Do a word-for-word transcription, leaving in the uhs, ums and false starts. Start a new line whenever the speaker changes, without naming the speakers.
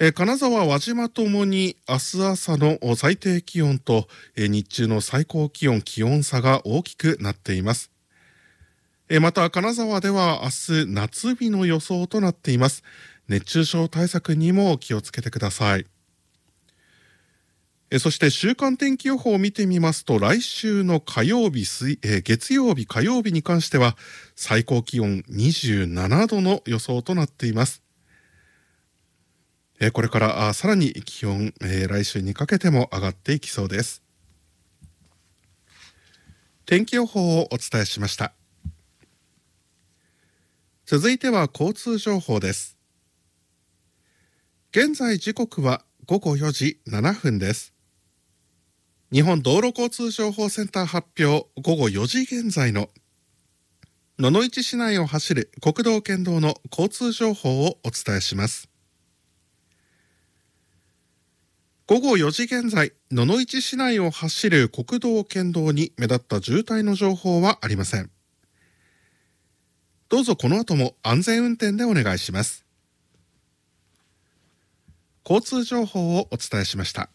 えー金沢、輪島ともに明日朝の最低気温と、えー日中の最高気温、気温差が大きくなっています。えーまた、金沢では明日夏日の予想となっています。熱中症対策にも気をつけてください。えーそして週間天気予報を見てみますと、来週の火曜日、水えー月曜日、火曜日に関しては最高気温にじゅうななどの予想となっています。えーこれからあさらに気温、えー来週にかけても上がっていきそうです。天気予報をお伝えしました。続いては交通情報です。現在時刻はごごよじななふんです。日本道路交通情報センター発表、ごごよじ現在の野々市市内を走る国道県道の交通情報をお伝えします。ごごよじ現在、野々市市内を走る国道県道に目立った渋滞の情報はありません。どうぞこの後も安全運転でお願いします。交通情報をお伝えしました。